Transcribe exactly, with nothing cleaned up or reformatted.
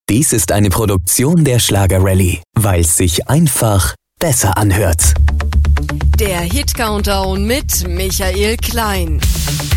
Dies ist eine Produktion der Schlager Rally, weil es sich einfach besser anhört. Der Hit Countdown mit Michael Klein.